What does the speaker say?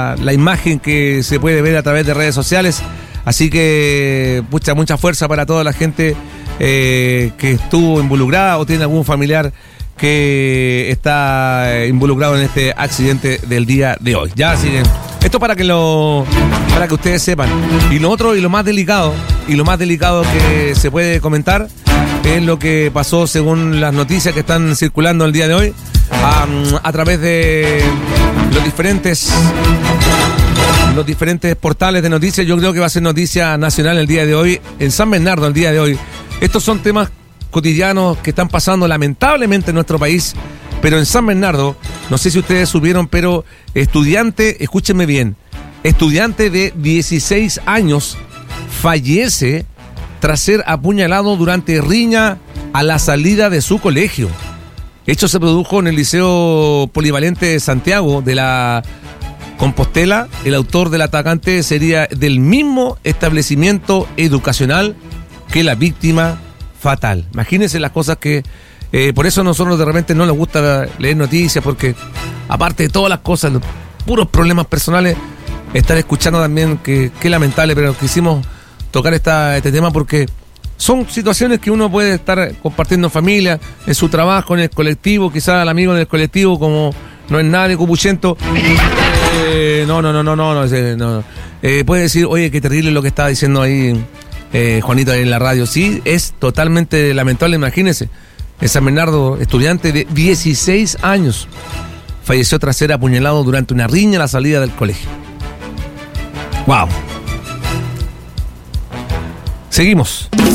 la imagen que se puede ver a través de redes sociales. Así que mucha fuerza para toda la gente que estuvo involucrada o tiene algún familiar que está involucrado en este accidente del día de hoy. Ya siguen. Esto para que ustedes sepan. Y lo otro y lo más delicado que se puede comentar es lo que pasó según las noticias que están circulando el día de hoy a través de los diferentes portales de noticias. Yo creo que va a ser noticia nacional el día de hoy en San Bernardo el día de hoy. Estos son temas cotidianos que están pasando lamentablemente en nuestro país, pero en San Bernardo, no sé si ustedes supieron, pero escúchenme bien, estudiante de 16 años fallece tras ser apuñalado durante riña a la salida de su colegio. Esto se produjo en el Liceo Polivalente de Santiago de la Compostela. El autor del atacante sería del mismo establecimiento educacional que la víctima fatal. Imagínense las cosas que... por eso a nosotros de repente no nos gusta leer noticias, porque aparte de todas las cosas, los puros problemas personales, estar escuchando también, que lamentable, pero quisimos tocar este tema porque son situaciones que uno puede estar compartiendo en familia, en su trabajo, en el colectivo, quizás el amigo del colectivo, como no es nada de cupuchento, no. Puede decir, oye, qué terrible lo que estaba diciendo ahí Juanito en la radio. Sí, es totalmente lamentable. Imagínense, en San Bernardo, estudiante de 16 años falleció tras ser apuñalado durante una riña a la salida del colegio. ¡Wow! Seguimos.